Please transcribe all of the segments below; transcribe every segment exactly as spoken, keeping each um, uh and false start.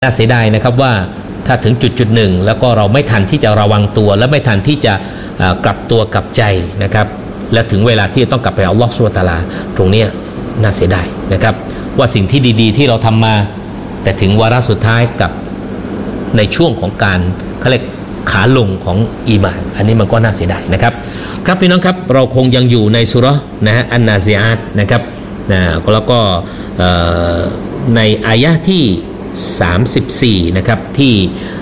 น่าเสียดายนะครับว่าถ้าถึงจุดจุดหนึ่งแล้วก็เราไม่ทันที่จะระวังตัวและไม่ทันที่จะกลับตัวกลับใจนะครับและถึงเวลาที่จะต้องกลับไปอัลลอฮฺซุบฮานะฮูวะตะอาลาตรงนี้น่าเสียดายนะครับว่าสิ่งที่ดีๆที่เราทำมาแต่ถึงวาระสุดท้ายกับในช่วงของการเขาเรียกขาลงของอีหม่านอันนี้มันก็น่าเสียดายนะครับครับพี่น้องครับเราคงยังอยู่ในซูเราะห์นะฮะอันนาซิอาตนะครับนะแล้วก็ในอายะห์ที่สามสิบสี่นะครับที่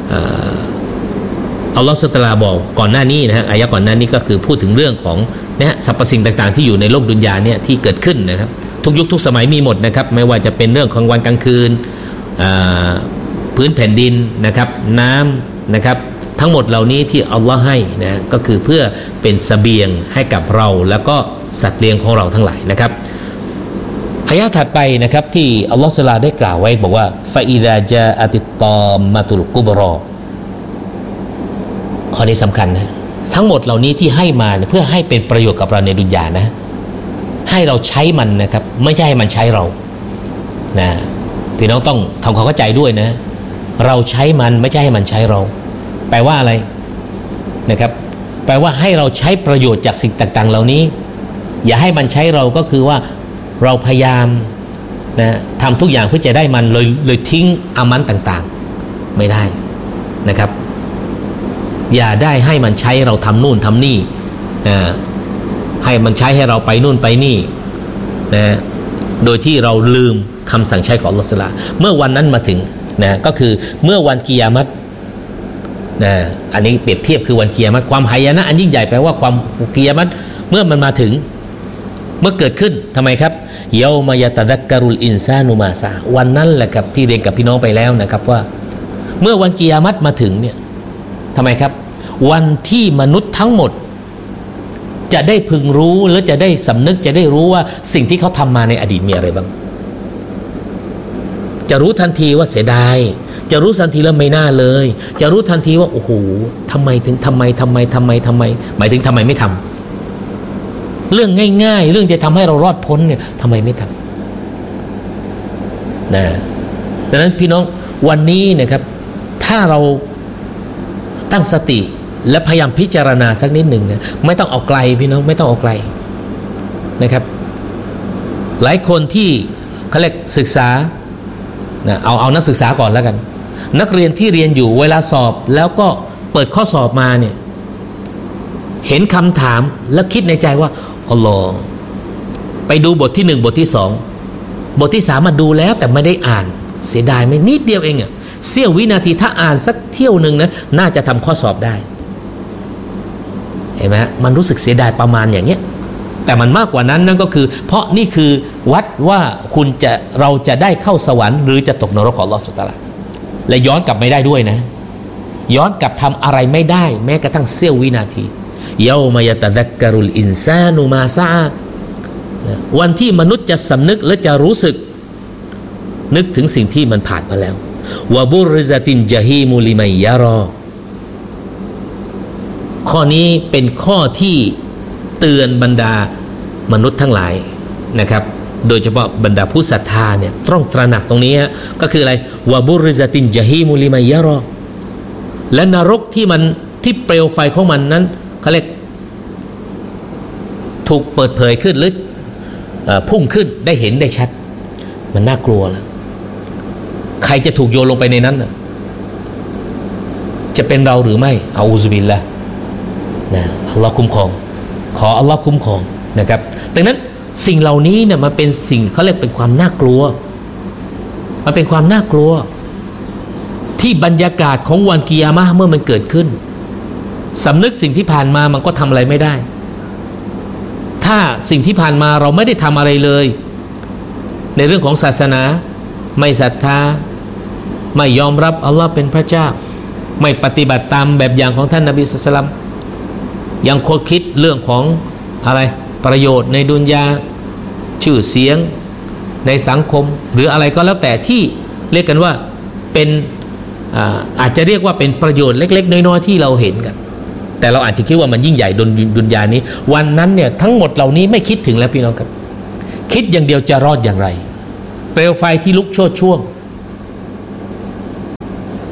อัลลอฮฺซุบฮานะฮูวะตะอาลาบอกก่อนหน้านี้นะฮะอายะห์ก่อนหน้านี้ก็คือพูดถึงเรื่องของนะสรรพสิ่งต่างๆที่อยู่ในโลกดุนยาเนี่ยที่เกิดขึ้นนะครับทุกยุคทุกสมัยมีหมดนะครับไม่ว่าจะเป็นเรื่องของวันกลางคืนพื้นแผ่นดินนะครับน้ำนะครับทั้งหมดเหล่านี้ที่อัลลอฮ์ให้นะก็คือเพื่อเป็นเสบียงให้กับเราแล้วก็สัตว์เลี้ยงของเราทั้งหลายนะครับอายะห์ถัดไปนะครับที่อัลลอฮฺซุบฮานะฮูวะตะอาลาได้กล่าวไว้บอกว่าฟาอิซาจาอะติตตอมมาตุลกุบรอข้อนี้สำคัญนะทั้งหมดเหล่านี้ที่ให้มาเพื่อให้เป็นประโยชน์กับเราในดุนยานะให้เราใช้มันนะครับไม่ใช่ให้มันใช้เรานะพี่น้องต้องทำความเข้าใจด้วยนะเราใช้มันไม่ใช่ให้มันใช้เราแปลว่าอะไรนะครับแปลว่าให้เราใช้ประโยชน์จากสิ่งต่างๆเหล่านี้อย่าให้มันใช้เราก็คือว่าเราพยายามนะทำทุกอย่างเพื่อจะได้มันเลยเลยทิ้งอามันต่างๆไม่ได้นะครับอย่าได้ให้มันใช้เราทำนู่นทำนี่นะให้มันใช้ให้เราไปนู่นไปนี่นะโดยที่เราลืมคำสั่งใช้ของอัลเลาะห์ซุบฮานะฮูวะตะอาลาเมื่อวันนั้นมาถึงนะก็คือเมื่อวันกิยามะฮ์นะอันนี้เปรียบเทียบคือวันกิยามะฮ์ความหายนะอันยิ่งใหญ่แปลว่าความกิยามะฮ์เมื่อมันมาถึงเมื่อเกิดขึ้นทำไมครับเยามา ยะตะซักกะรุลอินซานุมาซาวันนั้นแหละครับที่เรียนกับพี่น้องไปแล้วนะครับว่าเมื่อวันกิยามะฮ์มาถึงเนี่ยทำไมครับวันที่มนุษย์ทั้งหมดจะได้พึงรู้และจะได้สำนึกจะได้รู้ว่าสิ่งที่เขาทำมาในอดีตมีอะไรบ้างจะรู้ทันทีว่าเสียดายจะรู้ทันทีแล้วไม่น่าเลยจะรู้ทันทีว่าโอ้โหทำไมถึงทำไมทำไมทำไมทำไมหมายถึงทำไมไม่ทำเรื่องง่ายๆเรื่องจะทำให้เรารอดพ้นเนี่ยทำไมไม่ทำนะดังนั้นพี่น้องวันนี้นะครับถ้าเราตั้งสติและพยายามพิจารณาสักนิดหนึ่งนะไม่ต้องเอาไกลพี่น้องไม่ต้องเอาไกลนะครับหลายคนที่เขาเรียกศึกษานะเอาเอานักศึกษาก่อนแล้วกันนักเรียนที่เรียนอยู่เวลาสอบแล้วก็เปิดข้อสอบมาเนี่ยเห็นคำถามแล้วคิดในใจว่าอัลลอฮ์ไปดูบทที่หนึ่งบทที่สองบทที่สามมาดูแล้วแต่ไม่ได้อ่านเสียดายไหมนิดเดียวเองอ่ะเสี้ยววินาทีถ้าอ่านสักเที่ยวหนึ่งนะน่าจะทำข้อสอบได้เห็นไหมมันรู้สึกเสียดายประมาณอย่างเงี้ยแต่มันมากกว่านั้นนั่นก็คือเพราะนี่คือวัดว่าคุณจะเราจะได้เข้าสวรรค์หรือจะตกนรกของอัลเลาะห์ซุบฮานะฮูวะตะอาลาและย้อนกลับไม่ได้ด้วยนะย้อนกลับทำอะไรไม่ได้แม้กระทั่งเสี้ยววินาทีเยามา ยะตะซักกะรุลอินซานุมาซาวันที่มนุษย์จะสำนึกและจะรู้สึกนึกถึงสิ่งที่มันผ่านมาแล้ววะบุริซะตินญะฮีมุลิมัยยะรอข้อนี้เป็นข้อที่เตือนบรรดามนุษย์ทั้งหลายนะครับโดยเฉพาะบรรดาผู้ศรัทธาเนี่ยต้องตระหนักตรงนี้ก็คืออะไรวะบุริซะตินญะฮีมุลิมัยยะรอและนรกที่มันที่เปลวไฟของมันนั้นเขาเรียกถูกเปิดเผยขึ้นหรือพุ่งขึ้นได้เห็นได้ชัดมันน่ากลัวแล้วใครจะถูกโยนลงไปในนั้นจะเป็นเราหรือไม่เอาอุซบิลละนะอัลลอฮ์คุ้มครองขออัลลอฮ์คุ้มครองนะครับดังนั้นสิ่งเหล่านี้เนี่ยมันเป็นสิ่งเขาเรียกเป็นความน่ากลัวมันเป็นความน่ากลัวที่บรรยากาศของวันกิยามะฮ์เมื่อมันเกิดขึ้นสำนึกสิ่งที่ผ่านมามันก็ทำอะไรไม่ได้ถ้าสิ่งที่ผ่านมาเราไม่ได้ทำอะไรเลยในเรื่องของศาสนาไม่ศรัทธาไม่ยอมรับอัลลอฮ์เป็นพระเจ้าไม่ปฏิบัติตามแบบอย่างของท่านนบีศ็อลลัลลอฮุอะลัยฮิวะซัลลัมยังคดคิดเรื่องของอะไรประโยชน์ในดุนยาชื่อเสียงในสังคมหรืออะไรก็แล้วแต่ที่เรียกกันว่าเป็น อ่า อาจจะเรียกว่าเป็นประโยชน์เล็กๆน้อยๆที่เราเห็นกันแต่เราอาจจะคิดว่ามันยิ่งใหญ่ดุนยานี้วันนั้นเนี่ยทั้งหมดเหล่านี้ไม่คิดถึงแล้วพี่น้องครับคิดอย่างเดียวจะรอดอย่างไรเปลวไฟที่ลุกโชติช่วง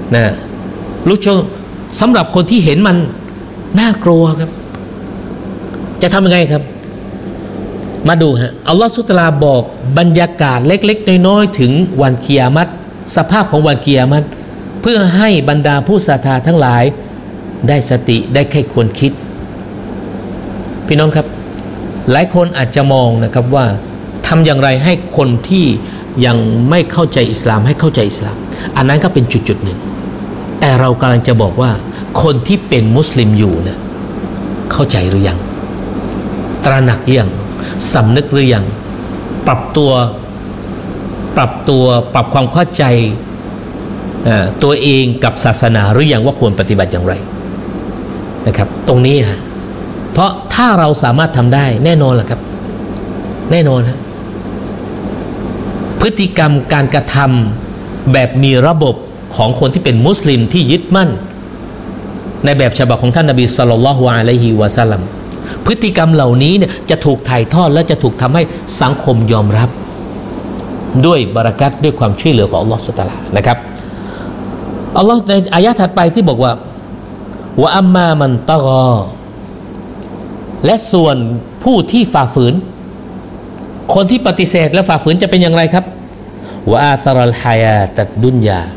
นะรู้ชสำหรับคนที่เห็นมันน่ากลัวครับจะทำยังไงครับมาดูฮะอัลลอฮฺซุบฮานะฮูวะตะอาลาบอกบรรยากาศเล็กๆน้อยๆถึงวันกิยามะฮ์สภาพของวันกิยามะฮ์เพื่อให้บรรดาผู้ศรัทธาทั้งหลายได้สติได้ใคร่ควรคิดพี่น้องครับหลายคนอาจจะมองนะครับว่าทำอย่างไรให้คนที่ยังไม่เข้าใจอิสลามให้เข้าใจอิสลามอันนั้นก็เป็นจุดๆหนึ่งแต่เรากำลังจะบอกว่าคนที่เป็นมุสลิมอยู่เนี่ยเข้าใจหรือยังตระหนักหรือยังสำนึกหรือยังปรับตัวปรับตัวปรับความเข้าใจตัวเองกับศาสนาหรือยังว่าควรปฏิบัติอย่างไรนะครับตรงนี้ฮะเพราะถ้าเราสามารถทำได้แน่นอนแหละครับแน่นอนฮะพฤติกรรมการกระทำแบบมีระบบของคนที่เป็นมุสลิมที่ยึดมั่นในแบบฉบับของท่านนบีศ็อลลัลลอฮุอะลัยฮิวะซัลลัมพฤติกรรมเหล่านี้เนี่ยจะถูกถ่ายทอดและจะถูกทำให้สังคมยอมรับด้วยบารอกัตด้วยความช่วยเหลือของอัลลอฮฺซุบฮานะฮูวะตะอาลานะครับอัลลอฮฺในอายะห์ถัดไปที่บอกว่าวะอัมมามันตะฆอและส่วนผู้ที่ฝ่าฝืนคนที่ปฏิเสธและฝ่าฝืนจะเป็นอย่างไรครับวะอาซารัลฮายาตัดดุนยา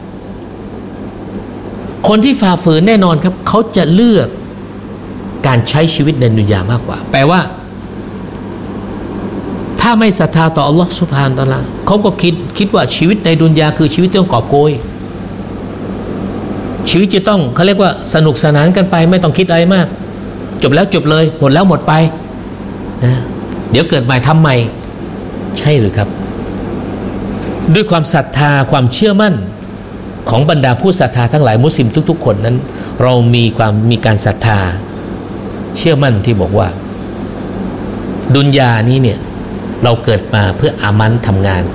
คนที่ฝ่าฝืนแน่นอนครับเขาจะเลือกการใช้ชีวิตในดุนยามากกว่าแปลว่าถ้าไม่ศรัทธาต่ออัลลอฮฺซุบฮานะฮูวะตะอาลาเขาก็คิดคิดว่าชีวิตในดุนยาคือชีวิตที่ต้องกอบโกยชีวิตจะต้องเขาเรียกว่าสนุกสนานกันไปไม่ต้องคิดอะไรมากจบแล้วจบเลยหมดแล้วหมดไปนะเดี๋ยวเกิดใหม่ทำใหม่ใช่หรือครับด้วยความศรัทธาความเชื่อมั่นของบรรดาผู้ศรัทธาทั้งหลายมุสลิมทุกๆคนนั้นเรามีความมีการศรัทธาเชื่อมั่นที่บอกว่าดุนยานี้เนี่ยเราเกิดมาเพื่ออามันทำงาน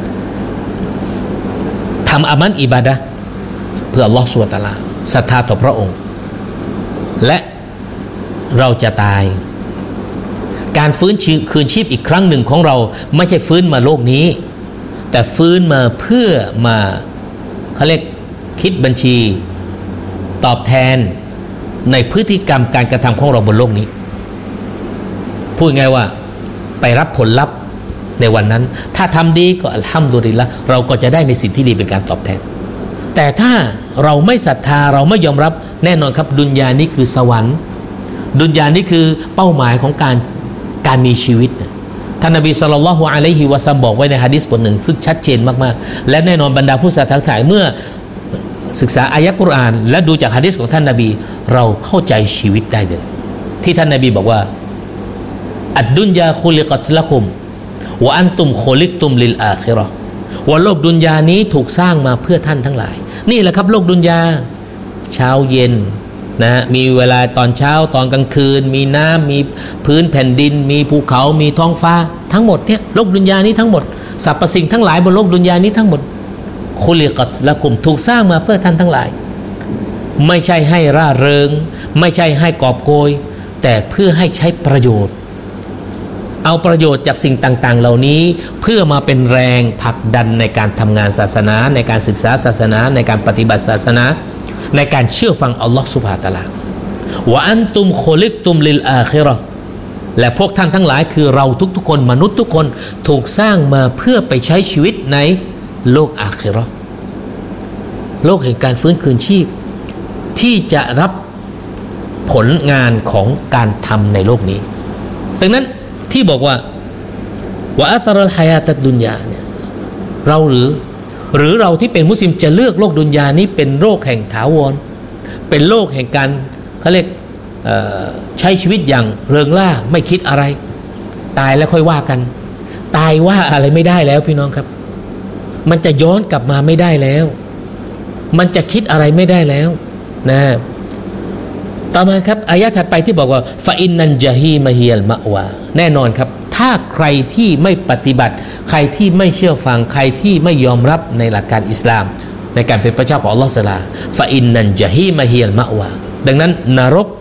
ทำอามันอิบาดะห์เพื่ออัลลอฮฺซุบฮานะฮูวะตะอาลาศรัทธาต่อพระองค์และเราจะตายการฟื้นคืนชีพอีกครั้งหนึ่งของเราไม่ใช่ฟื้นมาโลกนี้แต่ฟื้นมาเพื่อมาเขาเรียกคิดบัญชีตอบแทนในพฤติกรรมการกระทำของเราบนโลกนี้พูดง่ายว่าไปรับผลลัพธ์ในวันนั้นถ้าทำดีก็อัลฮัมดุลิลละห์เราก็จะได้ในสิ่งที่ดีเป็นการตอบแทนแต่ถ้าเราไม่ศรัทธาเราไม่ยอมรับแน่นอนครับดุนยานี้คือสวรรค์ดุนยานี้คือเป้าหมายของการการมีชีวิตท่านนบีศ็อลลัลลอฮุอะลัยฮิวะซัลลัมบอกไว้ในหะดีษบทหนึ่งซึ่งชัดเจนมากๆและแน่นอนบรรดาผู้ศรัทธาทั้งหลายเมื่อศึกษาอายะห์กุรอานและดูจากหะดีษของท่านนบีเราเข้าใจชีวิตได้เลยที่ท่านนบีบอกว่าอัดดุนยาคุลิกัตละกุมวะอันตุมคุลิกตุมลิลอาคิเราะห์ว่าโลกดุนยานี้ถูกสร้างมาเพื่อท่านทั้งหลายนี่แหละครับโลกดุนยาเช้าเย็นนะมีเวลาตอนเช้าตอนกลางคืนมีน้ำมีพื้นแผ่นดินมีภูเขามีท้องฟ้าทั้งหมดเนี่ยโลกดุนยานี้ทั้งหมดสรรพสิ่งทั้งหลายบนโลกดุนยานี้ทั้งหมดคุลิกัตละกุมถูกสร้างมาเพื่อท่านทั้งหลายไม่ใช่ให้ร่าเริงไม่ใช่ให้กอบโกยแต่เพื่อให้ใช้ประโยชน์เอาประโยชน์จากสิ่งต่างๆเหล่านี้เพื่อมาเป็นแรงผลักดันในการทำงานศาสนาในการศึกษาศาสนาในการปฏิบัติศาสนาในการเชื่อฟังอัลลอฮฺซุบฮานะฮูวะตะอาลาวะอันตุมคุลิกตุมลิลอาคิเราะห์และพวกท่านทั้งหลายคือเราทุกๆคนมนุษย์ทุกคนถูกสร้างมาเพื่อไปใช้ชีวิตในโลกอาคิเราะห์โลกแห่งการฟื้นคืนชีพที่จะรับผลงานของการทำในโลกนี้ดังนั้นที่บอกว่าวะอัซรัลฮายาตัดดุนยาเนี่ยเราหรือหรือเราที่เป็นมุสลิมจะเลือกโลกดุนยานี้เป็นโลกแห่งถาวรเป็นโลกแห่งการเขาเรียกใช้ชีวิตอย่างเริงร่าไม่คิดอะไรตายแล้วค่อยว่ากันตายว่าอะไรไม่ได้แล้วพี่น้องครับมันจะย้อนกลับมาไม่ได้แล้วมันจะคิดอะไรไม่ได้แล้วนะต่อมาครับอายะห์ถัดไปที่บอกว่าฟาอินนันจาฮีมะฮิยัลมะวาแน่นอนครับถ้าใครที่ไม่ปฏิบัติใครที่ไม่เชื่อฟังใครที่ไม่ยอมรับในหลักการอิสลามในการเป็นพระเจ้าของอัลลอฮฺซะลาฟาอินนันจาฮีมะฮิยัลมะวาดังนั้นนรก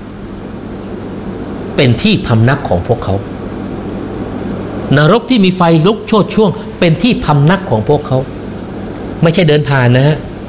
เป็นที่พำนักของพวกเขานรกที่มีไฟลุกโชติช่วงเป็นที่พำนักของพวกเขาไม่ใช่เดินผ่านนะฮะ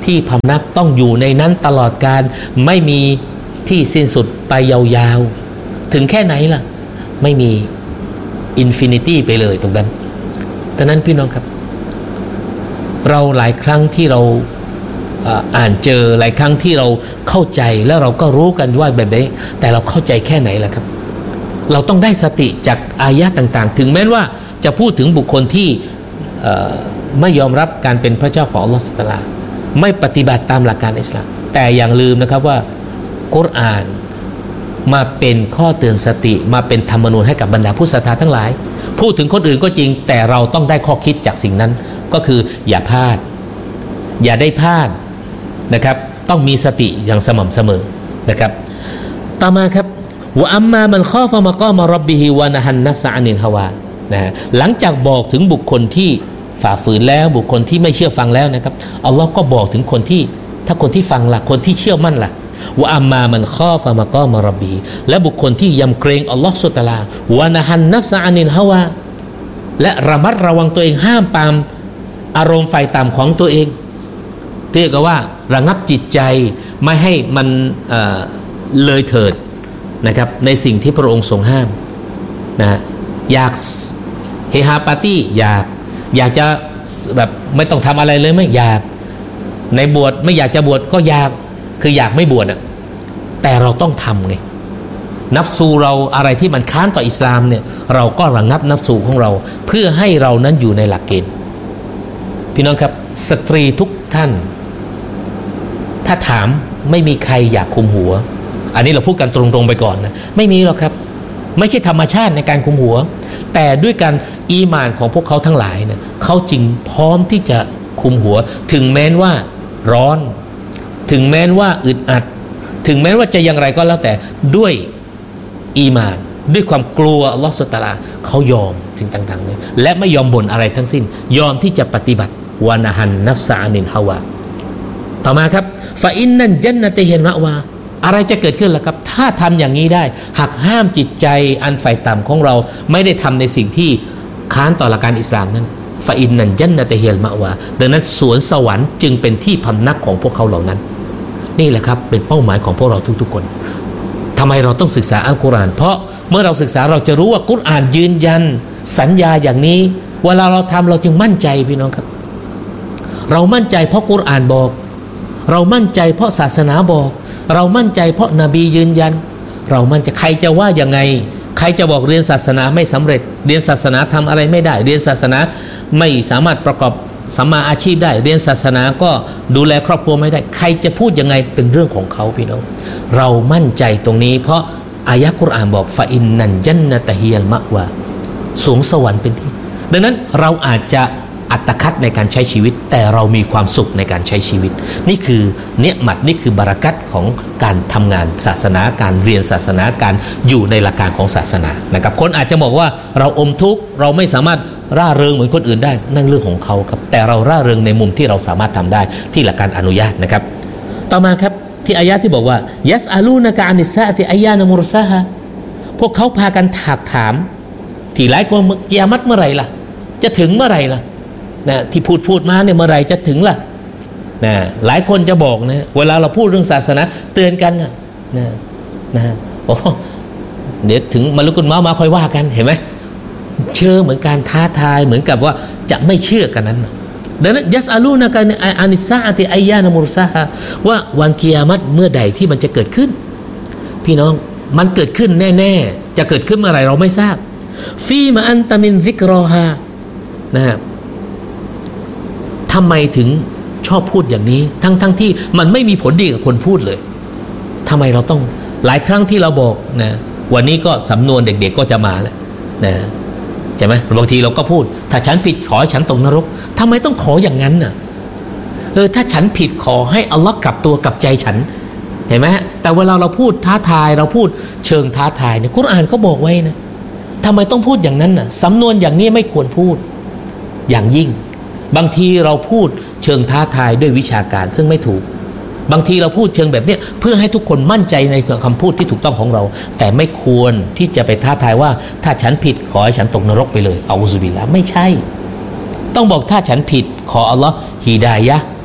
ที่พำนักต้องอยู่ในนั้นตลอดกาลไม่มีที่สิ้นสุดไปยาวๆถึงแค่ไหนล่ะไม่มีอินฟินิตี้ไปเลยตรงนั้นดังนั้นพี่น้องครับเราหลายครั้งที่เราอ่านเจอหลายครั้งที่เราเข้าใจแล้วเราก็รู้กันว่าแบบนี้แต่เราเข้าใจแค่ไหนล่ะครับเราต้องได้สติจากอายะต่างๆถึงแม้ว่าจะพูดถึงบุคคลที่ไม่ยอมรับการเป็นพระเจ้าของอัลลอฮฺซุบฮานะฮูวะตะอาลาไม่ปฏิบัติตามหลักการอิสลามแต่อย่าลืมนะครับว่ากุรอานมาเป็นข้อเตือนสติมาเป็นธรรมนูญให้กับบรรดาผู้ศรัทธาทั้งหลายพูดถึงคนอื่นก็จริงแต่เราต้องได้ข้อคิดจากสิ่งนั้นก็คืออย่าพลาดอย่าได้พลาดนะครับต้องมีสติอย่างสม่ำเสมอนะครับต่อมาครับวะอัมมามันคอฟะมะกอมร็อบบิฮิวะนะฮันนัฟซะอานิลฮาวานะฮะหลังจากบอกถึงบุคคลที่ฝ่าฝืนแล้วบุคคลที่ไม่เชื่อฟังแล้วนะครับอัลลอฮ์ก็บอกถึงคนที่ถ้าคนที่ฟังล่ะคนที่เชื่อมั่นล่ะวะอัมมามันคอฟะมะกอมร็อบบิฮิและบุคคลที่ยำเกรงอัลลอฮ์ซุบฮานะฮูวะตะอาลาวะนะฮันนัฟซะอานิลฮาวาและระมัดระวังตัวเองห้ามปามอารมณ์ไฟต่ำของตัวเองเรียกว่าระงับจิตใจไม่ให้มัน เอ่อ เลยเถิดนะครับในสิ่งที่พระองค์ทรงห้ามนะอยากเฮฮาปาร์ตี้อยากอยากจะแบบไม่ต้องทำอะไรเลยไม่อยากในบวชไม่อยากจะบวชก็อยากคืออยากไม่บวชอ่ะแต่เราต้องทำไงนับสูเราอะไรที่มันค้านต่ออิสลามเนี่ยเราก็ระงับนับสูของเราเพื่อให้เรานั้นอยู่ในหลักเกณฑ์พี่น้องครับสตรีทุกท่านถ้าถามไม่มีใครอยากคุมหัวอันนี้เราพูดกันตรงๆไปก่อนนะไม่มีหรอกครับไม่ใช่ธรรมชาติในการคุมหัวแต่ด้วยการอีหม่านของพวกเขาทั้งหลายเนี่ยเขาจึงพร้อมที่จะคุมหัวถึงแม้ว่าร้อนถึงแม้ว่าอึดอัดถึงแม้ว่าจะอย่างไรก็แล้วแต่ด้วยอีหม่านด้วยความกลัวอัลลอฮฺซุบฮานะฮูวะตะอาลาเขายอมสิ่งต่างๆนี้และไม่ยอมบ่นอะไรทั้งสิ้นยอมที่จะปฏิบัติวะนะฮันนัฟซะอานิลฮาวาต่อมาครับฟาอินนันญันนะตะฮิลมะวาอะไรจะเกิดขึ้นล่ะครับถ้าทำอย่างนี้ได้หักห้ามจิตใจอันฝ่ายต่ำของเราไม่ได้ทำในสิ่งที่ค้านต่อหลักการอิสลามนั้นฟาอินนันญันนะตะฮิลมะวาดังนั้นสวนสวรรค์จึงเป็นที่พำนักของพวกเขาเหล่านั้นนี่แหละครับเป็นเป้าหมายของพวกเราทุกๆคนทำไมเราต้องศึกษาอัลกุรอานเพราะเมื่อเราศึกษาเราจะรู้ว่ากุรอานยืนยันสัญญาอย่างนี้เวลาเราทำเราจึงมั่นใจพี่น้องครับเรามั่นใจเพราะกุรอานบอกเรามั่นใจเพราะศาสนาบอกเรามั่นใจเพราะนบียืนยันเรามั่นใจใครจะว่ายังไงใครจะบอกเรียนศาสนาไม่สำเร็จเรียนศาสนาทำอะไรไม่ได้เรียนศาสนาไม่สามารถประกอบสัมมาอาชีพได้เรียนศาสนาก็ดูแลครอบครัวไม่ได้ใครจะพูดยังไงเป็นเรื่องของเขาพี่น้องเรามั่นใจตรงนี้เพราะอายะกุรอานบอกฟาอินนันญันนะตะฮิลมะวาสวงสวรรค์เป็นที่ดังนั้นเราอาจจะอัตคัดในการใช้ชีวิตแต่เรามีความสุขในการใช้ชีวิตนี่คือเนืหมัดนี่คือบารักัตของการทำงานศาสนาการเรียนศาสนาการอยู่ในหลักการของศาสนานะครับคนอาจจะบอกว่าเราอมทุกข์เราไม่สามารถร่าเริงเหมือนคนอื่นได้นั่นเรื่องของเขาครับแต่เราร่าเริงในมุมที่เราสามารถทำได้ที่หลักการอนุญาตนะครับต่อมาครับที่อายะที่บอกว่ายัสอาลูนะกะอานิสซาติอายานะมุรซาฮะพวกเขาพากันถากถามที่หลายคนกิยามะฮ์เมื่อไหร่ล่ะจะถึงเมื่อไหร่ล่ะนะที่พูดพูดมาเนี่ยเมื่อไหร่จะถึงล่ะนะหลายคนจะบอกนะเวลาเราพูดเรื่องศาสนาเตือนกันนะนะนะโอ้เดี๋ยวถึงมาลุกุลมามาค่อยว่ากันเห็นไหมเชื่อเหมือนการท้าทายเหมือนกับว่าจะไม่เชื่อกันนั้นดังนั้นยัสอาลูนะกันอานิสซาติอายานะมุรซาฮะว่าวันกิยามะฮ์เมื่อใดที่มันจะเกิดขึ้นพี่น้องมันเกิดขึ้นแน่ๆจะเกิดขึ้นเมื่อไหร่เราไม่ทราบฟีมาอันตะมินซิกรอฮานะฮะทำไมถึงชอบพูดอย่างนี้ทั้งทั้งที่มันไม่มีผลดีกับคนพูดเลยทำไมเราต้องหลายครั้งที่เราบอกนะวันนี้ก็สำนวนเด็กๆก็จะมาแล้วนะใช่ไหมบางทีเราก็พูดถ้าฉันผิดขอให้ฉันตกนรกทำไมต้องขออย่างนั้นน่ะเออถ้าฉันผิดขอให้อัลลอฮ์กลับตัวกลับใจฉันเห็นไหมฮะแต่เวลาเราพูดท้าทายเราพูดเชิงท้าทายเนี่ยกุรอานก็บอกไว้นะทำไมต้องพูดอย่างนั้นน่ะสำนวนอย่างนี้ไม่ควรพูดอย่างยิ่งบางทีเราพูดเชิงท้าทายด้วยวิชาการซึ่งไม่ถูกบางทีเราพูดเชิงแบบนี้เพื่อให้ทุกคนมั่นใจในคำพูดที่ถูกต้องของเราแต่ไม่ควรที่จะไปท้าทายว่าถ้าฉันผิดขอให้ฉันตกนรกไปเลยเอาอุซุบิลละไม่ใช่ต้องบอกถ้าฉันผิดขออัลลอฮ์ฮิดายะห์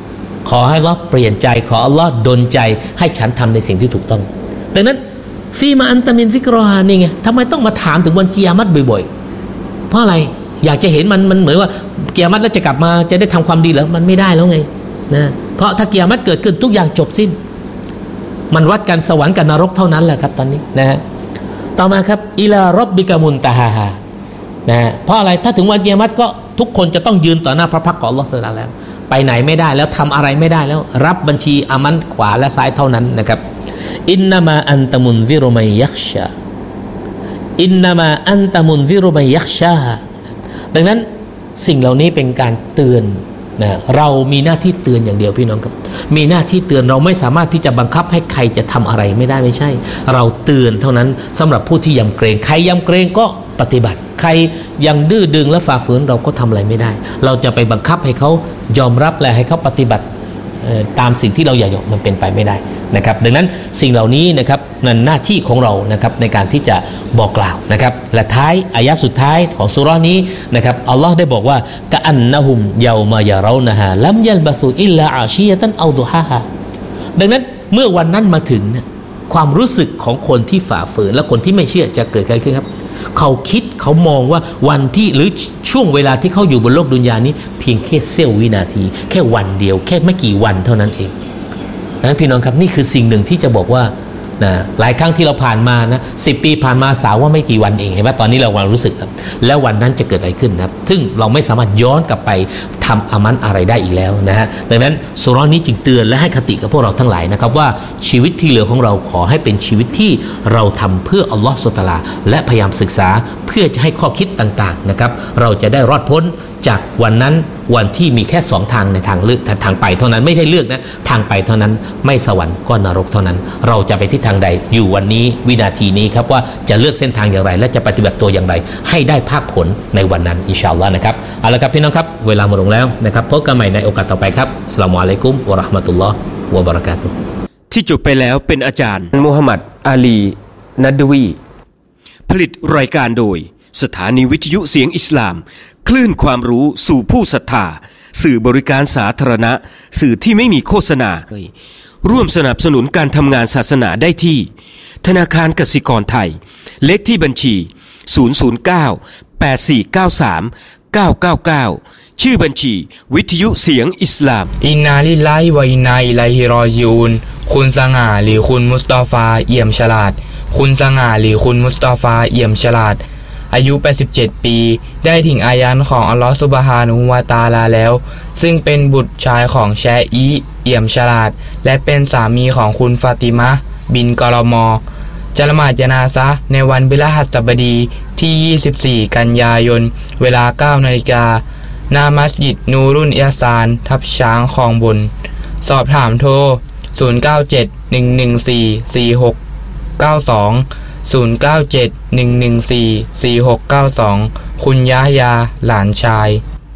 ขอให้อัลเลาะห์เปลี่ยนใจขออัลเลาะห์ดลใจให้ฉันทำในสิ่งที่ถูกต้องดังนั้นฟีมาอันตะมินซิกรอฮานี่ไงทำไมต้องมาถามถึงวันกิยามะฮ์บ่อยๆเพราะอะไรอยากจะเห็นมันมันเหมือนว่ากิยามะฮ์แล้วจะกลับมาจะได้ทำความดีแล้วมันไม่ได้แล้วไงนะเพราะถ้ากิยามะฮ์เกิดขึ้นทุกอย่างจบสิ้นมันวัดกันสวรรค์กับนรกเท่านั้นแหละครับตอนนี้นะฮะต่อมาครับอิลาร็อบบิกะมุนตะฮาฮานะเพราะอะไรถ้าถึงวันกิยามะฮ์ก็ทุกคนจะต้องยืนต่อหน้าพระพักตร์ของอัลเลาะห์ซุบฮานะฮูวะตะอาลาแล้วไปไหนไม่ได้แล้วทำอะไรไม่ได้แล้วรับบัญชีอามันขวาและซ้ายเท่านั้นนะครับอินนามาอันตะมุนซิรุมัยยักชาอินนามาอันตะมุนซิรุมัยยักชาดังนั้นสิ่งเหล่านี้เป็นการเตือนนะเรามีหน้าที่เตือนอย่างเดียวพี่น้องครับมีหน้าที่เตือนเราไม่สามารถที่จะบังคับให้ใครจะทำอะไรไม่ได้ไม่ใช่เราเตือนเท่านั้นสำหรับผู้ที่ยำเกรงใครยำเกรงก็ปฏิบัติใครยังดื้อดึงและฝ่าฝืนเราก็ทำอะไรไม่ได้เราจะไปบังคับให้เขายอมรับและให้เขาปฏิบัติตามสิ่งที่เราอยากมันเป็นไปไม่ได้นะครับดังนั้นสิ่งเหล่านี้นะครับนั่นหน้าที่ของเรานะครับในการที่จะบอกกล่าวนะครับและท้ายอายะสุดท้ายของซูเราะห์นี้นะครับอัลลอฮ์ได้บอกว่ากะอันนะฮุมยาวมายะเรานะฮาลัมยัลบะซูอิลลาอาชียะตันเอาดุฮาฮาดังนั้นเมื่อวันนั้นมาถึงเนี่ยความรู้สึกของคนที่ฝ่าฝืนและคนที่ไม่เชื่อจะเกิดอะไรขึ้นครับเขาคิดเขามองว่าวันที่หรือช่วงเวลาที่เขาอยู่บนโลกดุนยานี้เพียงแค่เสี้ยววินาทีแค่วันเดียวแค่ไม่กี่วันเท่านั้นเองนั้นพี่น้องครับนี่คือสิ่งหนึ่งที่จะบอกว่านะหลายครั้งที่เราผ่านมานะสิบปีผ่านมาสาวว่าไม่กี่วันเองเห็นไหมตอนนี้เราความรู้สึกครับแล้ววันนั้นจะเกิดอะไรขึ้นนะครับซึ่งเราไม่สามารถย้อนกลับไปทำอามันอะไรได้อีกแล้วนะฮะดังนั้นซูเราะห์นี้จึงเตือนและให้คติกับพวกเราทั้งหลายนะครับว่าชีวิตที่เหลือของเราขอให้เป็นชีวิตที่เราทำเพื่ออัลลอฮฺซุบฮานะฮูวะตะอาลาและพยายามศึกษาเพื่อจะให้ข้อคิดต่างๆนะครับเราจะได้รอดพ้นจากวันนั้นวันที่มีแค่สองทางในทางเลือกทางไปเท่านั้นไม่ใช่เลือกนะทางไปเท่านั้นไม่สวรรค์ก็นรกเท่านั้นเราจะไปที่ทางใดอยู่วันนี้วินาทีนี้ครับว่าจะเลือกเส้นทางอย่างไรและจะปฏิบัติตัวอย่างไรให้ได้ภาคผลในวันนั้นอินชาอัลลอฮ์นะครับเอาละครับพี่น้องครับเวลาหมดลงแล้วนะครับพบกันใหม่ในโอกาสต่อไปครับอัสสลามุอะลัยกุมวะเราะห์มะตุลลอฮ์วะบะเราะกาตุฮ์ที่จบไปแล้วเป็นอาจารย์มูฮัมหมัดอาลีนัดวีผลิตรายการโดยสถานีวิทยุเสียงอิสลามคลื่นความรู้สู่ผู้ศรัทธาสื่อบริการสาธารณะสื่อที่ไม่มีโฆษณาร่วมสนับสนุนการทำงานศาสนาได้ที่ธนาคารกสิกรไทยเลขที่บัญชีศูนย์ ศูนย์ เก้า แปด สี่ เก้า สาม เก้า เก้า เก้าชื่อบัญชีวิทยุเสียงอิสลามอินนาลิลลาฮิวะอินนาอิลัยฮิรอญิอูนคุณสง่าหรือคุณมุสตอฟาเอี่ยมฉลาดคุณสง่าหรือคุณมุสตอฟาเอี่ยมฉลาดอายุแปดสิบเจ็ดปีได้ถึงอายันของอัลลอฮฺซุบฮานะฮูวะตะอาลาแล้วซึ่งเป็นบุตรชายของแชอีเอี่ยมฉลาดและเป็นสามีของคุณฟาติมะห์บินกอลมอจะละหมาดญะนาซะห์ในวันพฤหัสบดีที่ยี่สิบสี่กันยายนเวลา เก้านาฬิกาณมัสยิดนูรุนอิฮซานทับช้างคลองบนสอบถามโทรศูนย์ เก้า เจ็ด หนึ่ง หนึ่ง สี่ สี่ หก เก้า สองศูนย์ เก้า เจ็ด หนึ่ง หนึ่ง สี่ สี่ หก เก้า สองคุณยะฮยาหลานชาย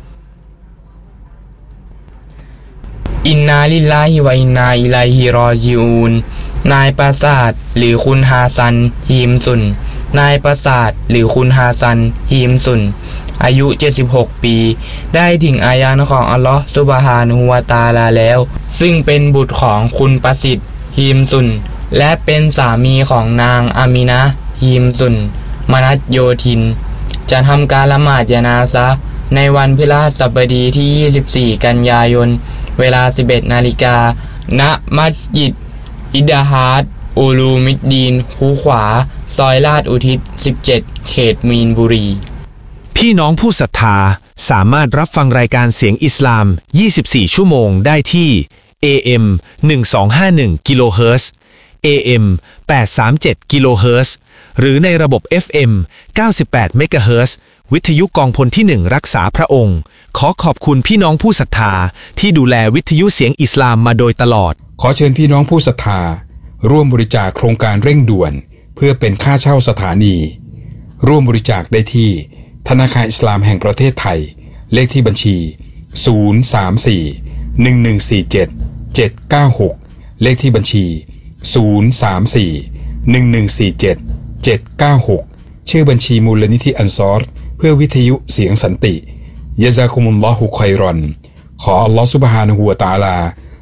อินนาลิลลาฮิวะอินนาอิลัยฮิรอญิอูนนายปราสาทหรือคุณฮาซันฮีมซุนนายปราสาทหรือคุณฮาซันฮีมซุนอายุเจ็ดสิบหกปีได้ถึงอายันของอัลลอฮฺซุบฮานะฮูวะตะอาลาแล้วซึ่งเป็นบุตรของคุณประสิทธิ์ฮีมซุนและเป็นสามีของนางอามินะห์ฮีมซุนมนัสโยธินจะทำการละหมาดญะนาซะห์ในวันพฤหัสบดีที่ยี่สิบสี่กันยายนเวลา สิบเอ็ดนาฬิกาณมัสยิดอิดะฮาดอูลูมิดดีนคูขวาซอยลาดอุทิศสิบเจ็ดเขตมีนบุรีพี่น้องผู้ศรัทธาสามารถรับฟังรายการเสียงอิสลามยี่สิบสี่ชั่วโมงได้ที่ เอ เอ็ม หนึ่งพันสองร้อยห้าสิบเอ็ด กิโลเฮิรตซ์ เอ เอ็ม แปดร้อยสามสิบเจ็ด กิโลเฮิรตซ์ หรือในระบบ เอฟ เอ็ม เก้าสิบแปด เมกะเฮิรตซ์ วิทยุกองพลที่หนึ่งรักษาพระองค์ขอขอบคุณพี่น้องผู้ศรัทธาที่ดูแลวิทยุเสียงอิสลามมาโดยตลอดขอเชิญพี่น้องผู้ศรัทธาร่วมบริจาคโครงการเร่งด่วนเพื่อเป็นค่าเช่าสถานีร่วมบริจาคได้ที่ธนาคารอิสลามแห่งประเทศไทยเลขที่บัญชีศูนย์ สาม สี่ หนึ่ง หนึ่ง สี่ เจ็ด เจ็ด เก้า หกเลขที่บัญชีศูนย์ สาม สี่ หนึ่ง หนึ่ง สี่ เจ็ด เจ็ด เก้า หกชื่อบัญชีมูลนิธิอันซอรเพื่อวิทยุเสียงสันติยะซากุมุลลอฮุค็อยรอนขออัลลอฮฺซุบฮานะฮูวะตะอาลา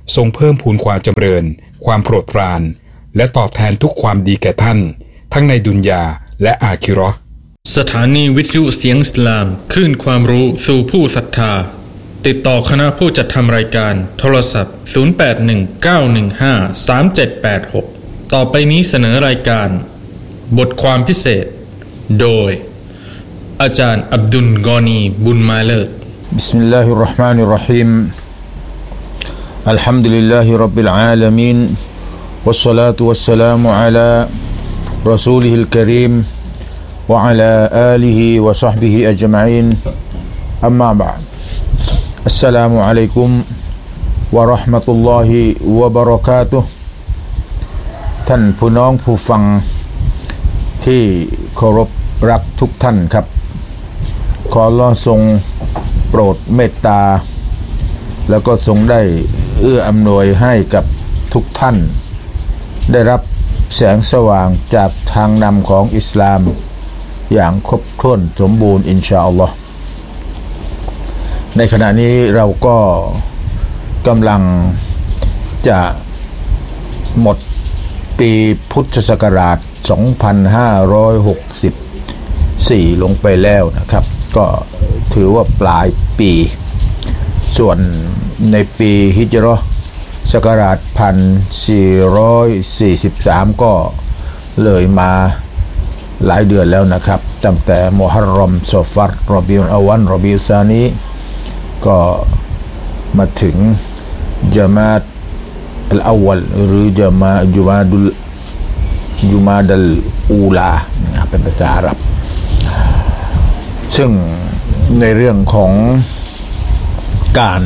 ทรงเพิ่มพูนความจำเริญความโปรดปรานและตอบแทนทุกความดีแก่ท่านทั้งในดุนยาและอาคิเราะห์สถานีวิทยุเสียงอิสลามคลื่นความรู้สู่ผู้ศรัทธาติดต่อคณะผู้จัดทำรายการโทรศัพท์ศูนย์ แปด หนึ่ง เก้า หนึ่ง ห้า สาม เจ็ด แปด หกต่อไปนี้เสนอรายการบทความพิเศษโดยอาจารย์อับดุลกอนีบุญมาเลิศบิสมิลลาฮิรเราะห์มานิรเราะฮีมอัลฮัมดุลิลลาฮิร็อบบิลอาลามีนวัสศอลาตุวัสสลามุอะลารอซูลิฮิลกะรีมวะอะลาอาลิฮิวะศอฮบิฮิอัจมะอีนอัมมาบะอ์อัสสลามุอะลัยกุมวะเราะห์มะตุลลอฮิวะบะเราะกาตุฮ์ท่านผู้น้องผู้ฟังที่เคารพรักทุกท่านครับขออัลเลาะห์ทรงโปรดเมตตาแล้วก็ทรงได้เอื้ออำนวยให้กับทุกท่านได้รับแสงสว่างจากทางนำของอิสลามอย่างครบถ้วนสมบูรณ์อินชาอัลลอฮ์ในขณะนี้เราก็กำลังจะหมดปีพุทธศักราชสองพันห้าร้อยหกสิบสี่ลงไปแล้วนะครับก็ถือว่าปลายปีส่วนในปีฮิจเราะห์ศักราชหนึ่งพันสี่ร้อยสี่สิบสามก็เลยมาหลายเดือนแล้วนะครับตั้งแต่มุฮัรรอมซอฟัรรอบีอุลอวัลรอบีอุลซานีก็มาถึงญะมาอะห์อัลอวัลหรือญะมาจุมาดุลจุมาดัลอูลาเป็นภาษาอาหรับซึ่งในเรื่องของการ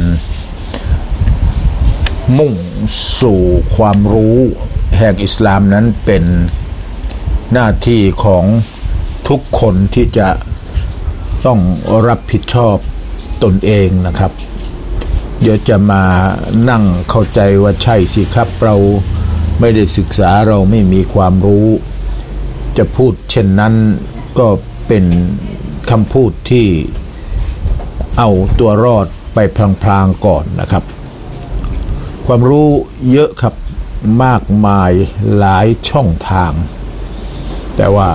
มุ่งสู่ความรู้แห่งอิสลามนั้นเป็นหน้าที่ของทุกคนที่จะต้องรับผิดชอบตนเองนะครับเดี๋ยวจะมานั่งเข้าใจว่าใช่สิครับเราไม่ได้ศึกษาเราไม่มีความรู้จะพูดเช่นนั้นก็เป็นคำพูดที่เอาตัวรอดไปพลางๆก่อนนะครับความรู้เยอะครับมากมายหลายช่องทางแต่ว่า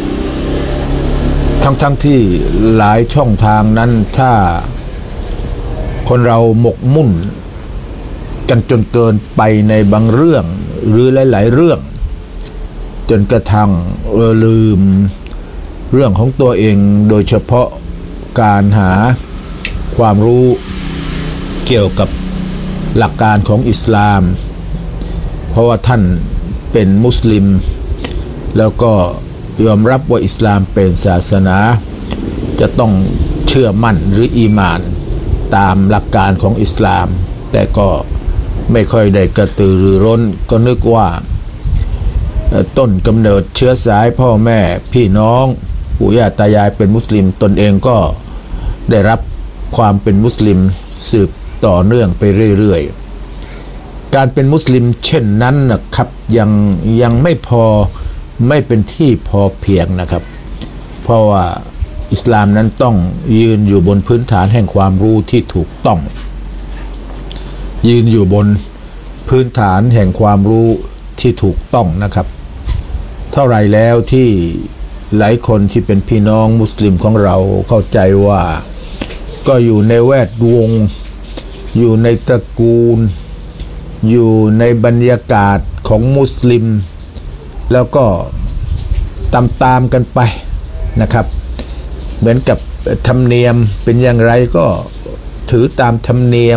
ทั้งๆ ท, ที่หลายช่องทางนั้นถ้าคนเราหมกมุ่นกันจนเกินไปในบางเรื่องหรือหลายๆเรื่องจนกระทั่งลืมเรื่องของตัวเองโดยเฉพาะการหาความรู้เกี่ยวกับหลักการของอิสลามเพราะว่าท่านเป็นมุสลิมแล้วก็ยอมรับว่าอิสลามเป็นศาสนาจะต้องเชื่อมั่นหรืออีหม่านตามหลักการของอิสลามแต่ก็ไม่ค่อยได้กระตือรือร้นก็นึกว่าต้นกำเนิดเชื้อสายพ่อแม่พี่น้องปู่ย่าตายายเป็นมุสลิมตนเองก็ได้รับความเป็นมุสลิมสืบต่อเนื่องไปเรื่อยๆการเป็นมุสลิมเช่นนั้นนะครับยังยังไม่พอไม่เป็นที่พอเพียงนะครับเพราะว่าอิสลามนั้นต้องยืนอยู่บนพื้นฐานแห่งความรู้ที่ถูกต้องยืนอยู่บนพื้นฐานแห่งความรู้ที่ถูกต้องนะครับเท่าไรแล้วที่หลายคนที่เป็นพี่น้องมุสลิมของเราเข้าใจว่าก็อยู่ในแวดวงอยู่ในตระกูลอยู่ในบรรยากาศของมุสลิมแล้วก็ตามตามกันไปนะครับเหมือนกับธรรมเนียมเป็นอย่างไรก็ถือตามธรรมเนียม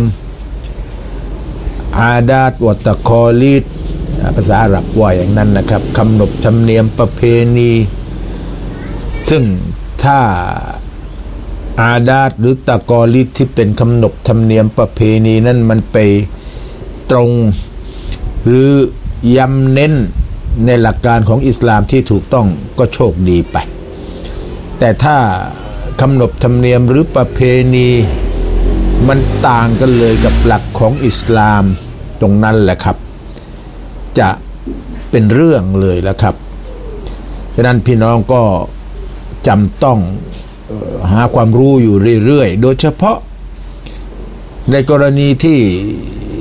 อาดาตวัตคอลีดภาษาอาหรับว่าอย่างนั้นนะครับคำนบธรรมเนียมประเพณีซึ่งถ้าอาดาตหรือตะกอลิดที่เป็นคำนบธรรมเนียมประเพณีนั้นมันไปตรงหรือย้ำเน้นในหลักการของอิสลามที่ถูกต้องก็โชคดีไปแต่ถ้าคำนบธรรมเนียมหรือประเพณีมันต่างกันเลยกับหลักของอิสลามตรงนั้นแหละครับจะเป็นเรื่องเลยแล้วครับฉะนั้นพี่น้องก็จำต้องหาความรู้อยู่เรื่อยๆโดยเฉพาะในกรณีที่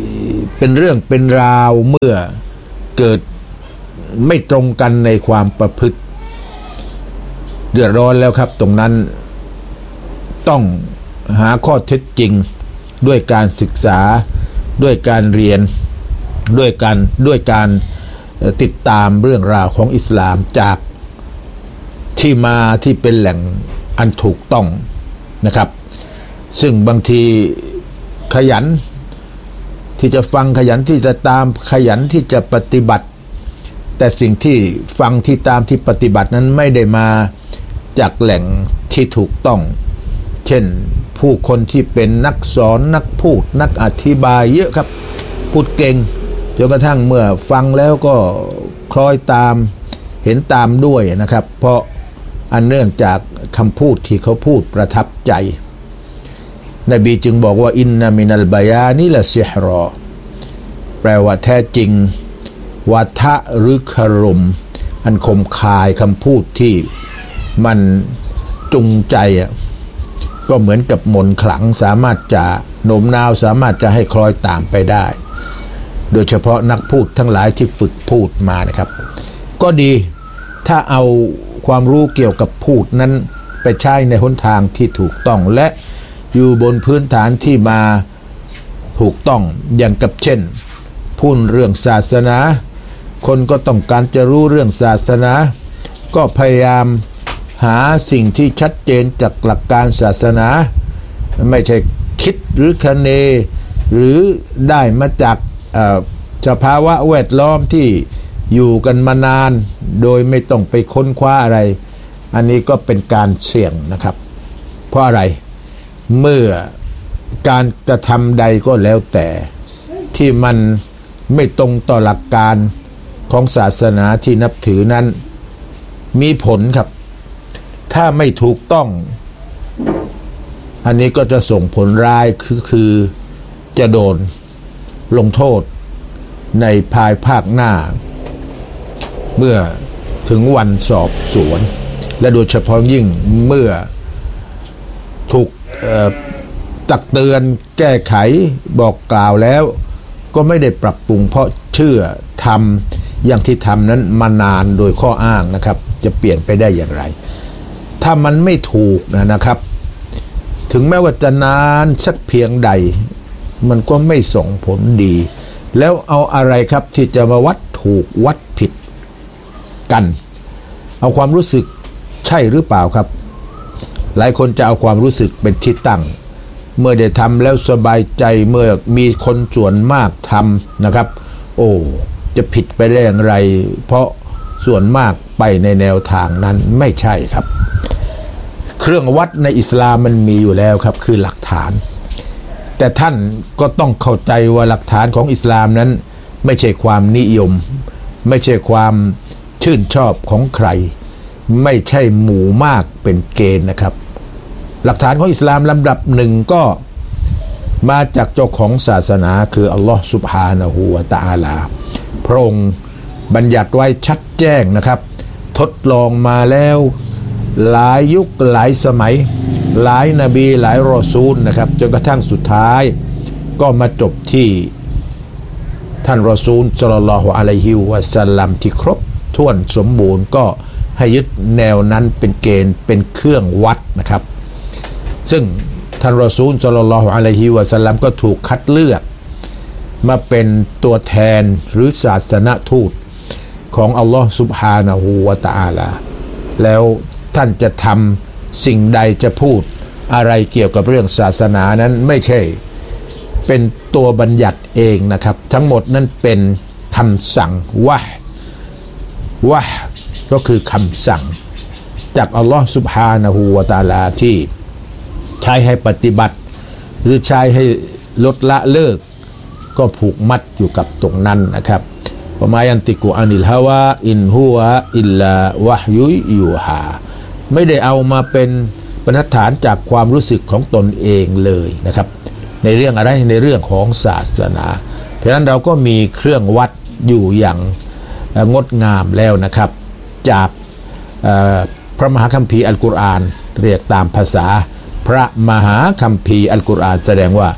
เป็นเรื่องเป็นราวเมื่อเกิดไม่ตรงกันในความประพฤติเดือดร้อนแล้วครับตรงนั้นต้องหาข้อเท็จจริงด้วยการศึกษาด้วยการเรียนด้วยการด้วยการติดตามเรื่องราวของอิสลามจากที่มาที่เป็นแหล่งอันถูกต้องนะครับซึ่งบางทีขยันที่จะฟังขยันที่จะตามขยันที่จะปฏิบัติแต่สิ่งที่ฟังที่ตามที่ปฏิบัตินั้นไม่ได้มาจากแหล่งที่ถูกต้องเช่นผู้คนที่เป็นนักสอนนักพูดนักอธิบายเยอะครับพูดเก่งจนกระทั่งเมื่อฟังแล้วก็คล้อยตามเห็นตามด้วยนะครับเพราะอันเนื่องจากคำพูดที่เขาพูดประทับใจนบีจึงบอกว่าอินนามินัลบายานิละซิฮรอแปลว่าแท้จริงวาทะหรือคารมอันคมคายคำพูดที่มันจูงใจอ่ะก็เหมือนกับมนต์ขลังสามารถจะโน้มน้าวสามารถจะให้คล้อยตามไปได้โดยเฉพาะนักพูดทั้งหลายที่ฝึกพูดมานะครับก็ดีถ้าเอาความรู้เกี่ยวกับพูดนั้นไปใช้ในหนทางที่ถูกต้องและอยู่บนพื้นฐานที่มาถูกต้องอย่างกับเช่นพูดเรื่องศาสนาคนก็ต้องการจะรู้เรื่องศาสนาก็พยายามหาสิ่งที่ชัดเจนจากหลักการศาสนาไม่ใช่คิดหรือคะเนหรือได้มาจากสภาวะแวดล้อมที่อยู่กันมานานโดยไม่ต้องไปค้นคว้าอะไรอันนี้ก็เป็นการเสี่ยงนะครับเพราะอะไรเมื่อการกระทำใดก็แล้วแต่ที่มันไม่ตรงต่อหลักการของศาสนาที่นับถือนั้นมีผลครับถ้าไม่ถูกต้องอันนี้ก็จะส่งผลร้ายคือคือจะโดนลงโทษในภายภาคหน้าเมื่อถึงวันสอบสวนและโดยเฉพาะยิ่งเมื่อถูกตักเตือนแก้ไขบอกกล่าวแล้วก็ไม่ได้ปรับปรุงเพราะเชื่อทำอย่างที่ทำนั้นมานานโดยข้ออ้างนะครับจะเปลี่ยนไปได้อย่างไรถ้ามันไม่ถูกนะนะครับถึงแม้ว่าจะนานสักเพียงใดมันก็ไม่ส่งผลดีแล้วเอาอะไรครับที่จะมาวัดถูกวัดผิดกันเอาความรู้สึกใช่หรือเปล่าครับหลายคนจะเอาความรู้สึกเป็นที่ตั้งเมื่อได้ทำแล้วสบายใจเมื่อมีคนส่วนมากทำนะครับโอ้จะผิดไปได้อย่างไรเพราะส่วนมากไปในแนวทางนั้นไม่ใช่ครับเครื่องวัดในอิสลามมันมีอยู่แล้วครับคือหลักฐานแต่ท่านก็ต้องเข้าใจว่าหลักฐานของอิสลามนั้นไม่ใช่ความนิยมไม่ใช่ความชื่นชอบของใครไม่ใช่หมู่มากเป็นเกณฑ์นะครับหลักฐานของอิสลามลำดับหนึ่งก็มาจากเจ้าของศาสนาคืออัลลอฮฺซุบฮานะฮูวะตะอาลาพระองค์บัญญัติไว้ชัดแจ้งนะครับทดลองมาแล้วหลายยุคหลายสมัยหลายนบีหลายรอซูลนะครับจนกระทั่งสุดท้ายก็มาจบที่ท่านรอซูลศ็อลลัลลอฮุอะลัยฮิวะซัลลัมที่ครบถ้วนสมบูรณ์ก็ให้ยึดแนวนั้นเป็นเกณฑ์เป็นเครื่องวัดนะครับซึ่งท่านรอซูลศ็อลลัลลอฮุอะลัยฮิวะซัลลัมก็ถูกคัดเลือกมาเป็นตัวแทนหรือศาสนทูตของอัลลอฮฺซุบฮานะฮูวะตะอาลาแล้วท่านจะทำสิ่งใดจะพูดอะไรเกี่ยวกับเรื่องศาสนานั้นไม่ใช่เป็นตัวบัญญัติเองนะครับทั้งหมดนั้นเป็นคำสั่งวะห์วะห์ก็คือคำสั่งจากอัลลอฮฺซุบฮานะฮูวะตะอาลาที่ใช้ให้ปฏิบัติหรือใช้ให้ลดละเลิกก็ผูกมัดอยู่กับตรงนั้นนะครับวะมายันติกุอานิลฮาวาอินฮุวะอิลลาวะฮยุยูฮาไม่ได้เอามาเป็นบรรทัดฐานจากความรู้สึกของตนเองเลยนะครับในเรื่องอะไรในเรื่องของศาสนาเพราะฉะนั้นเราก็มีเครื่องวัดอยู่อย่างงดงามแล้วนะครับจากพระมหาคัมภีร์อัลกุรอานเรียกตามภาษาพระมหาคัมภีร์อัลกุรอานแสดงว่า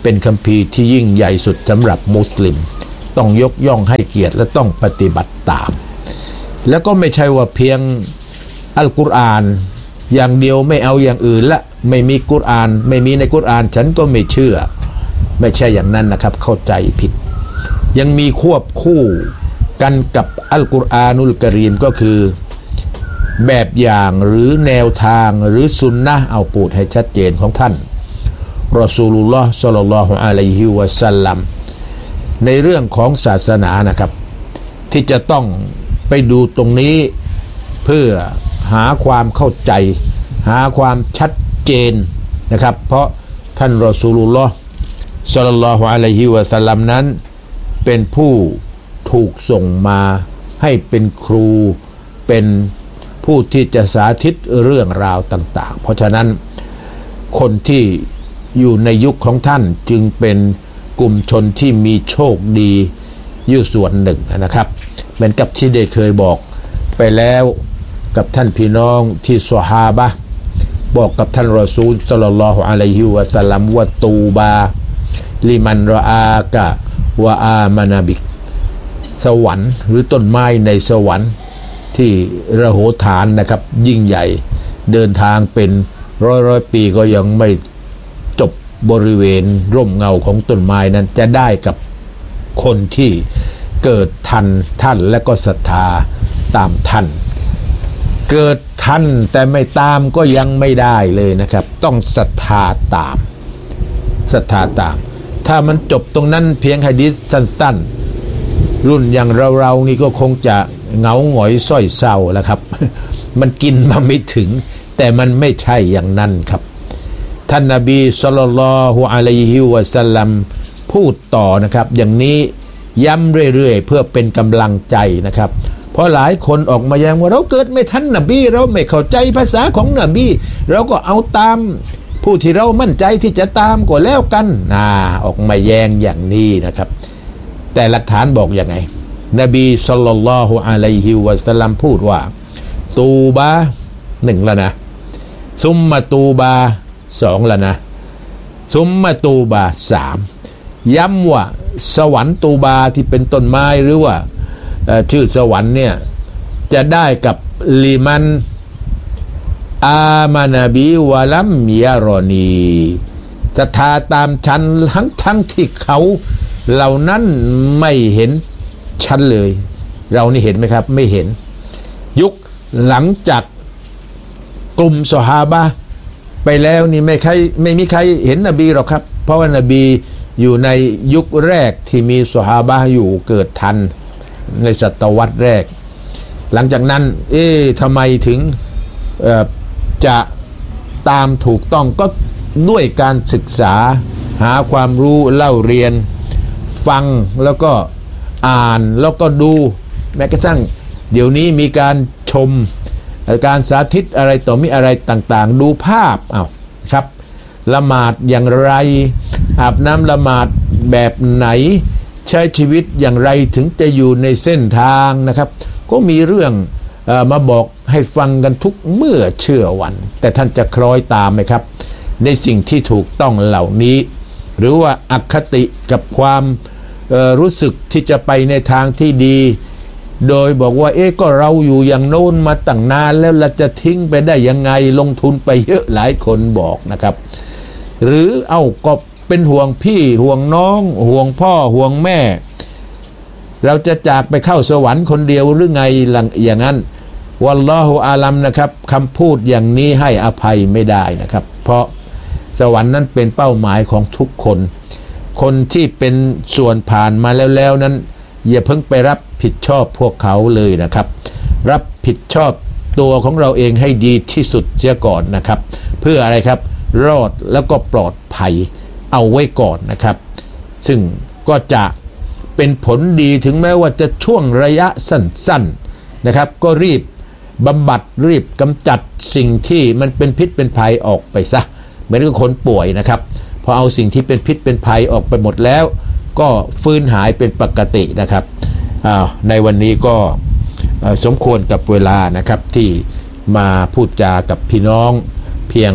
เป็นคัมภีร์ที่ยิ่งใหญ่สุดสำหรับมุสลิมต้องยกย่องให้เกียรติและต้องปฏิบัติตามแล้วก็ไม่ใช่ว่าเพียงอัลกุรอานอย่างเดียวไม่เอาอย่างอื่นละไม่มีกุรอานไม่มีในกุรอานฉันก็ไม่เชื่อไม่ใช่อย่างนั้นนะครับเข้าใจผิดยังมีควบคู่กันกับอัลกุรอานุลกะรีมก็คือแบบอย่างหรือแนวทางหรือสุนนะห์เอาพูดให้ชัดเจนของท่านรอซูลุลลอฮ์ศ็อลลัลลอฮุอะลัยฮิวะซัลลัมในเรื่องของศาสนานะครับที่จะต้องไปดูตรงนี้เพื่อหาความเข้าใจหาความชัดเจนนะครับเพราะท่านรอซูลุลลอฮ์ศ็อลลัลลอฮุอะลัยฮิวะซัลลัมนั้นเป็นผู้ถูกส่งมาให้เป็นครูเป็นผู้ที่จะสาธิตเรื่องราวต่างๆเพราะฉะนั้นคนที่อยู่ในยุคของท่านจึงเป็นกลุ่มชนที่มีโชคดีอยู่ส่วนหนึ่งนะครับเหมือนกับที่ได้เคยบอกไปแล้วกับท่านพี่น้องที่ซอฮาบะห์บอกกับท่านรอซูลศ็อลลัลลอฮุอะลัยฮิวะซัลลัมว่าตูบาลิมันรออากะวะอามานาบิกสวรรค์หรือต้นไม้ในสวรรค์ที่ระโหฐานนะครับยิ่งใหญ่เดินทางเป็นร้อยร้อยปีก็ยังไม่จบบริเวณร่มเงาของต้นไม้นั้นจะได้กับคนที่เกิดทันท่านและก็ศรัทธาตามท่านเกิดทันแต่ไม่ตามก็ยังไม่ได้เลยนะครับต้องศรัทธาตามศรัทธาตามถ้ามันจบตรงนั้นเพียงหะดีษสั้นๆรุ่นอย่างเราๆนี่ก็คงจะเหงาหงอยส้อยเศร้าแล้วครับ มันกินมาไม่ถึงแต่มันไม่ใช่อย่างนั้นครับท่านนบีศ็อลลัลลอฮุอะลัยฮิวะซัลลัมพูดต่อนะครับอย่างนี้ย้ำเรื่อยๆเพื่อเป็นกำลังใจนะครับเพราะหลายคนออกมาแย้งว่าเราเกิดไม่ทันนบีเราไม่เข้าใจภาษาของนบีเราก็เอาตามผู้ที่เรามั่นใจที่จะตามก็แล้วกันนะออกมาแย้งอย่างนี้นะครับแต่หลักฐานบอกอย่างไงนบีศ็อลลัลลอฮุอะลัยฮิวะซัลลัมพูดว่าตูบาหนึ่งแล้วนะซุมมาตูบาสองแล้วนะซุมมาตูบาสามย้ำว่าสวรรค์ตูบาที่เป็นต้นไม้หรือว่าชื่อสวรรค์เนี่ยจะได้กับลิมันอามานาบีวะลัมยารอนีศรัทธาตามฉันทั้งทั้งที่เขาเหล่านั้นไม่เห็นฉันเลยเรานี่เห็นไหมครับไม่เห็นยุคหลังจากกลุ่มซอฮาบะห์ไปแล้วนี่ไม่ใครไม่มีใครเห็นนบีหรอกครับเพราะว่านบีอยู่ในยุคแรกที่มีซอฮาบะห์อยู่เกิดทันในศตวรรษแรกหลังจากนั้นเอ๊ะทำไมถึงจะตามถูกต้องก็ด้วยการศึกษาหาความรู้เล่าเรียนฟังแล้วก็อ่านแล้วก็ดูแม้กระทั่งเดี๋ยวนี้มีการชมการสาธิตอะไรต่อมีอะไรต่างๆดูภาพอ้าวครับละหมาดอย่างไรอาบน้ำละหมาดแบบไหนใช้ชีวิตอย่างไรถึงจะอยู่ในเส้นทางนะครับก็มีเรื่องเอ่อมาบอกให้ฟังกันทุกเมื่อเชื่อวันแต่ท่านจะคล้อยตามไหมครับในสิ่งที่ถูกต้องเหล่านี้หรือว่าอคติกับความรู้สึกที่จะไปในทางที่ดีโดยบอกว่าเอ๊ะก็เราอยู่อย่างโน้นมาตั้งนานแล้วเราจะทิ้งไปได้ยังไงลงทุนไปเยอะหลายคนบอกนะครับหรือเอ้าก็เป็นห่วงพี่ห่วงน้องห่วงพ่อห่วงแม่เราจะจากไปเข้าสวรรค์คนเดียวหรือไงอย่างนั้นวัลลอฮุอาลัมนะครับคำพูดอย่างนี้ให้อภัยไม่ได้นะครับเพราะสวรรค์นั้นเป็นเป้าหมายของทุกคนคนที่เป็นส่วนผ่านมาแล้วๆนั้นอย่าเพิ่งไปรับผิดชอบพวกเขาเลยนะครับรับผิดชอบตัวของเราเองให้ดีที่สุดเสียก่อนนะครับเพื่ออะไรครับรอดแล้วก็ปลอดภัยเอาไว้ก่อนนะครับซึ่งก็จะเป็นผลดีถึงแม้ว่าจะช่วงระยะสั้นๆนะครับก็รีบบำบัดรีบกำจัดสิ่งที่มันเป็นพิษเป็นภัยออกไปซะเหมือนกับคนป่วยนะครับพอเอาสิ่งที่เป็นพิษเป็นภัยออกไปหมดแล้วก็ฟื้นหายเป็นปกตินะครับในวันนี้ก็สมควรกับเวลานะครับที่มาพูดจากับพี่น้องเพียง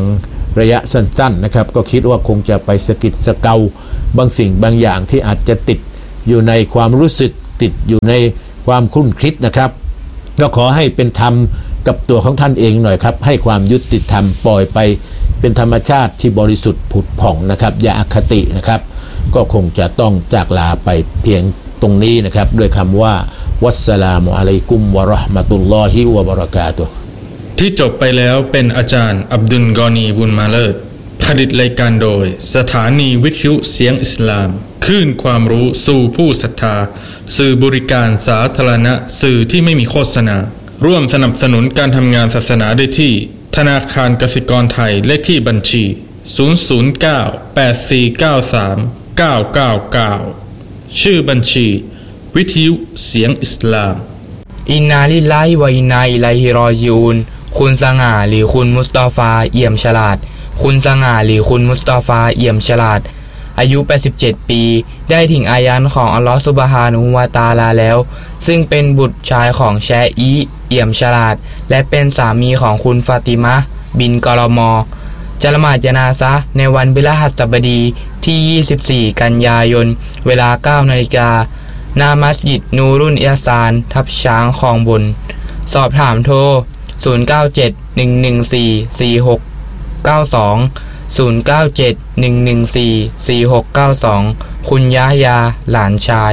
ระยะสั้นๆนะครับก็คิดว่าคงจะไปสะกิดสะเกาบางสิ่งบางอย่างที่อาจจะติดอยู่ในความรู้สึกติดอยู่ในความคลุ่นคิดนะครับก็ขอให้เป็นธรรมกับตัวของท่านเองหน่อยครับให้ความยุติธรรมปล่อยไปเป็นธรรมชาติที่บริสุทธิ์ผุดผ่องนะครับอย่าอคตินะครับก็คงจะต้องจากลาไปเพียงตรงนี้นะครับด้วยคำว่าวัสสลามุอะลัยกุมวะเราะห์มะตุลลอฮิวะบะเราะกาตุฮ์ที่จบไปแล้วเป็นอาจารย์อับดุลกอนีบุญมาเลิศผลิตรายการโดยสถานีวิทยุเสียงอิสลามคลื่นความรู้สู่ผู้ศรัทธาสื่อบริการสาธารณะสื่อที่ไม่มีโฆษณาร่วมสนับสนุนการทำงานศาสนาได้ที่ธนาคารกสิกรไทยเลขที่บัญชีศูนย์ ศูนย์ เก้า แปด สี่ เก้า สาม เก้า เก้า เก้าชื่อบัญชีวิทยุเสียงอิสลามอินนาลิลลาฮิวะอินนาอิลัยฮิรอญิอูนคุณสง่าหรือคุณมุสตอฟาเอี่ยมฉลาดคุณสง่าหรือคุณมุสตอฟาเอี่ยมฉลาดอายุแปดสิบเจ็ดปีได้ถึงอายันของอัลลอฮฺซุบฮานะฮูวะตะอาลาแล้วซึ่งเป็นบุตรชายของแชอีเอี่ยมฉลาดและเป็นสามีของคุณฟาติมะห์บินกอลมอจะละหมาดญะนาซะห์ในวันพฤหัสบดีที่ยี่สิบสี่กันยายนเวลา เก้านาฬิกาหน้ามัสยิดนูรุนอิฮซานทับช้างคลองบนสอบถามโทรศูนย์ เก้า เจ็ด หนึ่ง หนึ่ง สี่ สี่ หก เก้า สอง ศูนย์ เก้า เจ็ด หนึ่ง หนึ่ง สี่ สี่ หก เก้า สองคุณยะฮยาหลานชาย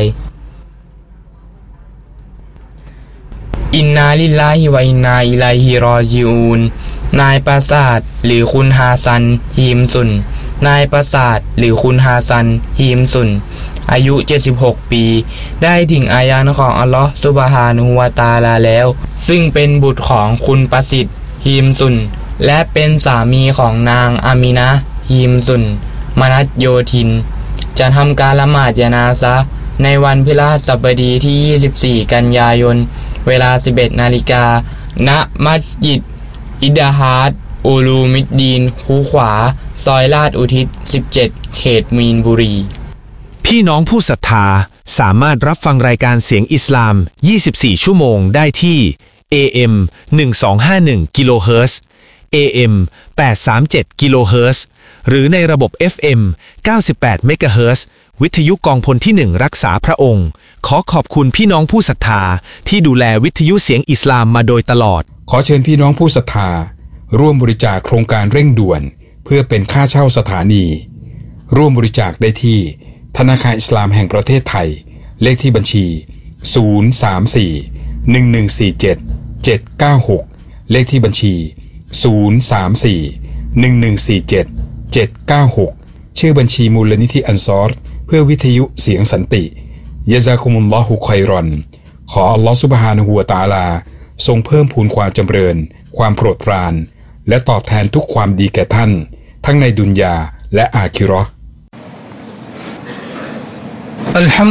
อินนาลิลลาฮิวะอินนาอิลัยฮิรอญิอูนนายปราสาทหรือคุณฮาซันฮีมซุนนายปราสาทหรือคุณฮาซันฮีมซุนอายุเจ็ดสิบหกปีได้ถึงอายันของอัลลอฮฺซุบฮานะฮูวะตะอาลาแล้วซึ่งเป็นบุตรของคุณประสิทธิ์ฮีมซุนและเป็นสามีของนางอามินะห์ฮีมซุนมนัสโยธินจะทำการละหมาดญะนาซะห์ในวันพฤหัสบดีที่ยี่สิบสี่กันยายนเวลา สิบเอ็ดนาฬิกาณมัสยิดอิดะฮาดอูลูมิดดีนคูขวาซอยลาดอุทิศสิบเจ็ดเขตมีนบุรีพี่น้องผู้ศรัทธาสามารถรับฟังรายการเสียงอิสลามยี่สิบสี่ชั่วโมงได้ที่ เอ เอ็ม หนึ่งสองห้าหนึ่ง กิโลเฮิรตซ์ เอ เอ็ม แปดสามเจ็ด กิโลเฮิรตซ์หรือในระบบ เอฟ เอ็ม เก้าสิบแปด เมกะเฮิรตซ์วิทยุกองพลที่หนึ่งรักษาพระองค์ขอขอบคุณพี่น้องผู้ศรัทธาที่ดูแลวิทยุเสียงอิสลามมาโดยตลอดขอเชิญพี่น้องผู้ศรัทธาร่วมบริจาคโครงการเร่งด่วนเพื่อเป็นค่าเช่าสถานีร่วมบริจาคได้ที่ธนาคารอิสลามแห่งประเทศไทยเลขที่บัญชีศูนย์ สาม สี่ หนึ่ง หนึ่ง สี่ เจ็ด เจ็ด เก้า หกเลขที่บัญชีศูนย์ สาม สี่ หนึ่ง หนึ่ง สี่ เจ็ด เจ็ด เก้า หกชื่อบัญชีมูลนิธิอันซอรเพื่อวิทยุเสียงสันติยะซากุมุลลอฮุค็อยรอนขออัลลอฮฺซุบฮานะฮูวะตะอาลาทรงเพิ่มพูนความจำเริญความโปรดปรานและตอบแทนทุกความดีแก่ท่านทั้งในดุนยาและอาคิเราะห์